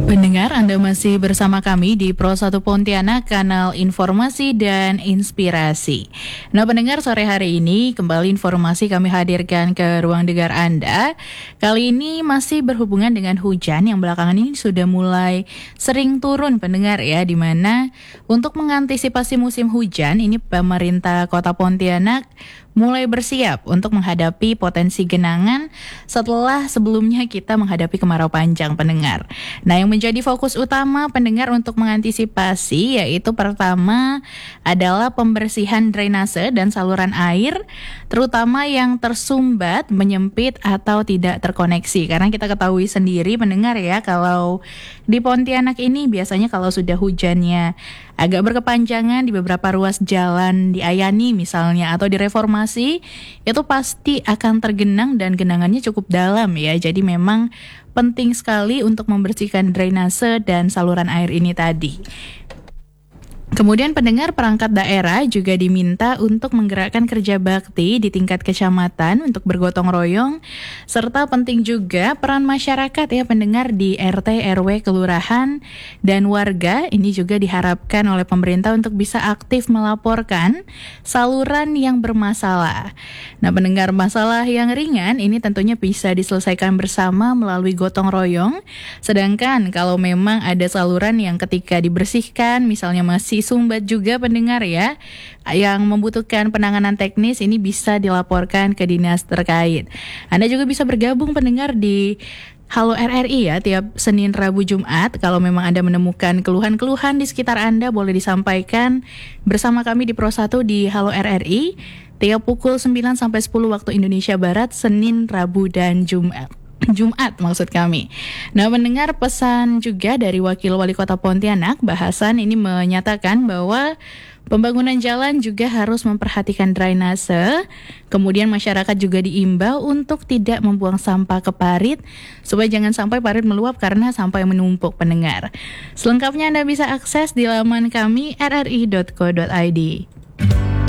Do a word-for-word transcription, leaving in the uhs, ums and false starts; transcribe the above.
Pendengar, Anda masih bersama kami di Pro satu Pontianak, kanal informasi dan inspirasi. Nah, pendengar, sore hari ini kembali informasi kami hadirkan ke ruang dengar Anda. Kali ini masih berhubungan dengan hujan yang belakangan ini sudah mulai sering turun, pendengar ya, di mana untuk mengantisipasi musim hujan ini pemerintah Kota Pontianak mulai bersiap untuk menghadapi potensi genangan setelah sebelumnya kita menghadapi kemarau panjang, pendengar. Nah, yang menjadi fokus utama pendengar untuk mengantisipasi yaitu pertama adalah pembersihan drainase dan saluran air, terutama yang tersumbat, menyempit atau tidak terkoneksi. Karena kita ketahui sendiri, pendengar ya, kalau di Pontianak ini biasanya kalau sudah hujannya agak berkepanjangan di beberapa ruas jalan di Ayani misalnya atau di Reformasi, itu pasti akan tergenang dan genangannya cukup dalam ya. Jadi memang penting sekali untuk membersihkan drainase dan saluran air ini tadi. Kemudian pendengar, perangkat daerah juga diminta untuk menggerakkan kerja bakti di tingkat kecamatan untuk bergotong royong, serta penting juga peran masyarakat ya pendengar di R T, R W, kelurahan, dan warga. Ini juga diharapkan oleh pemerintah untuk bisa aktif melaporkan saluran yang bermasalah. Nah, pendengar, masalah yang ringan ini tentunya bisa diselesaikan bersama melalui gotong royong, sedangkan kalau memang ada saluran yang ketika dibersihkan misalnya masih sumbat juga, pendengar ya, yang membutuhkan penanganan teknis, ini bisa dilaporkan ke dinas terkait. Anda juga bisa bergabung, pendengar, di Halo R R I ya, tiap Senin, Rabu, Jumat. Kalau memang Anda menemukan keluhan-keluhan di sekitar Anda, boleh disampaikan bersama kami di Pro satu di Halo R R I tiap pukul sembilan sampai sepuluh waktu Indonesia Barat, Senin, Rabu, dan Jumat. Jumat maksud kami. Nah, mendengar pesan juga dari Wakil Wali Kota Pontianak, bahasan ini menyatakan bahwa pembangunan jalan juga harus memperhatikan drainase. Kemudian masyarakat juga diimbau untuk tidak membuang sampah ke parit, supaya jangan sampai parit meluap karena sampah yang menumpuk, pendengar. Selengkapnya Anda bisa akses di laman kami r r i dot co dot i d.